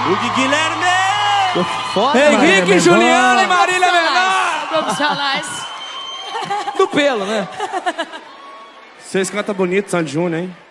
Hugo Guilherme! Foda, Henrique, Juliana e Marília Mendonça. Profissionais. Do pelo, né? Vocês cantam bonito, Sandy Júnior, hein?